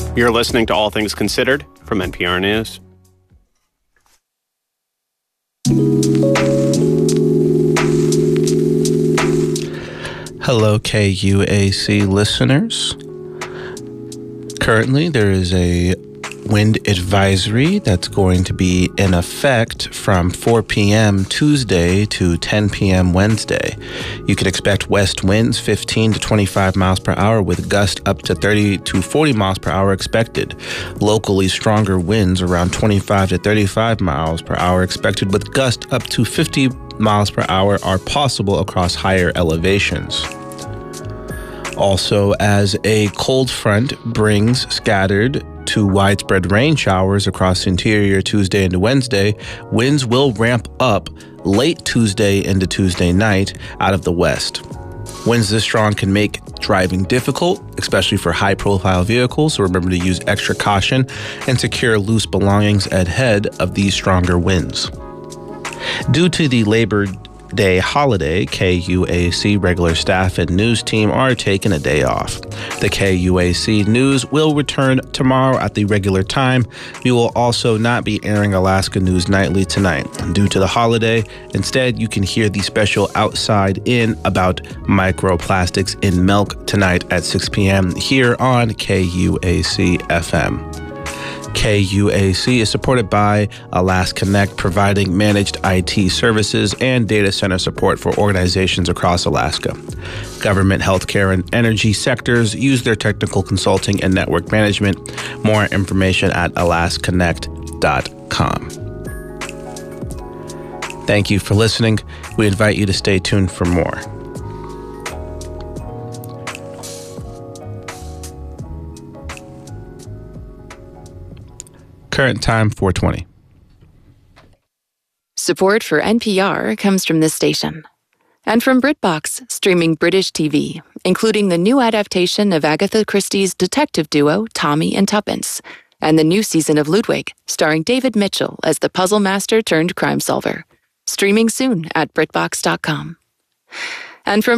You're listening to All Things Considered from NPR News. Hello, KUAC listeners. Currently, there is a wind advisory that's going to be in effect from 4 p.m. Tuesday to 10 p.m. Wednesday. You can expect west winds 15 to 25 miles per hour with gusts up to 30 to 40 miles per hour expected. Locally, stronger winds around 25 to 35 miles per hour expected with gusts up to 50 miles per hour are possible across higher elevations. Also, as a cold front brings scattered to widespread rain showers across the interior Tuesday into Wednesday, winds will ramp up late Tuesday into Tuesday night out of the west. Winds this strong can make driving difficult, especially for high-profile vehicles, so remember to use extra caution and secure loose belongings ahead of these stronger winds. Due to the Labor Day holiday, KUAC regular staff and news team are taking a day off. The KUAC News will return tomorrow at the regular time. We will also not be airing Alaska News Nightly tonight. Due to the holiday, instead you can hear the special Outside In about microplastics in milk tonight at 6 p.m. here on KUAC FM. KUAC is supported by Alaska Connect, providing managed IT services and data center support for organizations across Alaska. Government, healthcare, and energy sectors use their technical consulting and network management. More information at alaskaconnect.com. Thank you for listening. We invite you to stay tuned for more. Current time 4:20. Support for NPR comes from this station and from BritBox, streaming British TV, including the new adaptation of Agatha Christie's detective duo Tommy and Tuppence, and the new season of Ludwig, starring David Mitchell as the puzzle master turned crime solver. Streaming soon at BritBox.com. And from